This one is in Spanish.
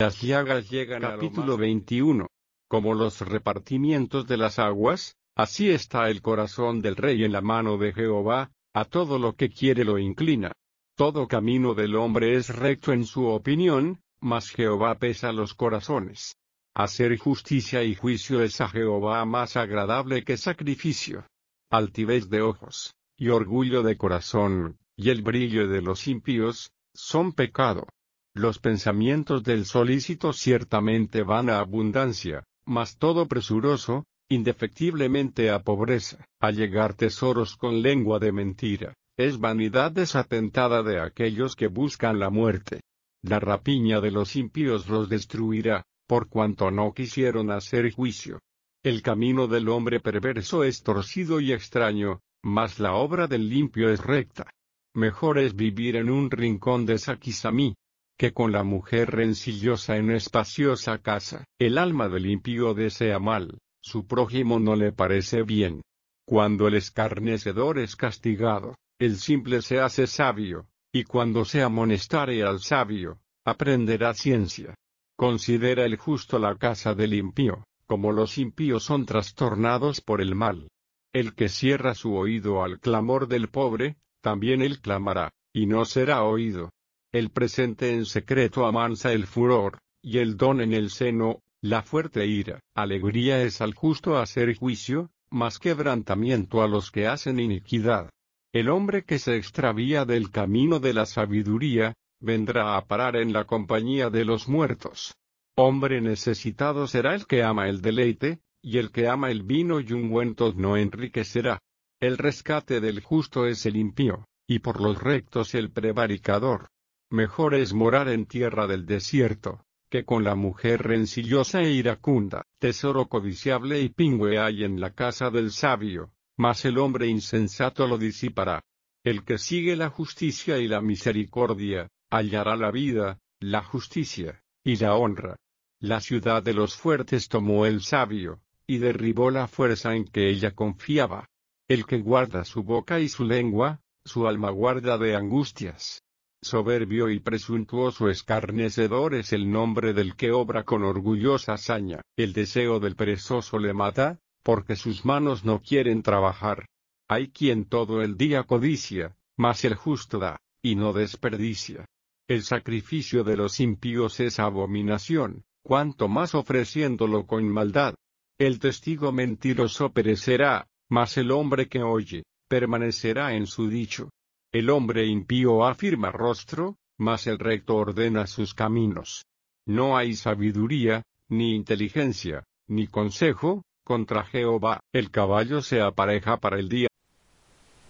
Las llagas llegan Capítulo 21. Como los repartimientos de las aguas, así está el corazón del rey en la mano de Jehová, a todo lo que quiere lo inclina. Todo camino del hombre es recto en su opinión, mas Jehová pesa los corazones. Hacer justicia y juicio es a Jehová más agradable que sacrificio. Altivez de ojos, y orgullo de corazón, y el brillo de los impíos, son pecado. Los pensamientos del solícito ciertamente van a abundancia, mas todo presuroso, indefectiblemente a pobreza. Allegar tesoros con lengua de mentira, es vanidad desatentada de aquellos que buscan la muerte. La rapiña de los impíos los destruirá, por cuanto no quisieron hacer juicio. El camino del hombre perverso es torcido y extraño, mas la obra del limpio es recta. Mejor es vivir en un rincón de Saquizamí, que con la mujer rencillosa en espaciosa casa. El alma del impío desea mal, su prójimo no le parece bien. Cuando el escarnecedor es castigado, el simple se hace sabio, y cuando se amonestare al sabio, aprenderá ciencia. Considera el justo la casa del impío, como los impíos son trastornados por el mal. El que cierra su oído al clamor del pobre, también él clamará, y no será oído. El presente en secreto amansa el furor, y el don en el seno, la fuerte ira. Alegría es al justo hacer juicio, mas quebrantamiento a los que hacen iniquidad. El hombre que se extravía del camino de la sabiduría, vendrá a parar en la compañía de los muertos. Hombre necesitado será el que ama el deleite, y el que ama el vino y ungüentos no enriquecerá. El rescate del justo es el impío, y por los rectos el prevaricador. Mejor es morar en tierra del desierto, que con la mujer rencillosa e iracunda. Tesoro codiciable y pingüe hay en la casa del sabio, mas el hombre insensato lo disipará. El que sigue la justicia y la misericordia, hallará la vida, la justicia, y la honra. La ciudad de los fuertes tomó el sabio, y derribó la fuerza en que ella confiaba. El que guarda su boca y su lengua, su alma guarda de angustias. Soberbio y presuntuoso escarnecedor es el nombre del que obra con orgullosa hazaña. El deseo del perezoso le mata, porque sus manos no quieren trabajar. Hay quien todo el día codicia, mas el justo da, y no desperdicia. El sacrificio de los impíos es abominación, cuanto más ofreciéndolo con maldad. El testigo mentiroso perecerá, mas el hombre que oye, permanecerá en su dicho. El hombre impío afirma rostro, mas el recto ordena sus caminos. No hay sabiduría, ni inteligencia, ni consejo, contra Jehová. El caballo se apareja para el día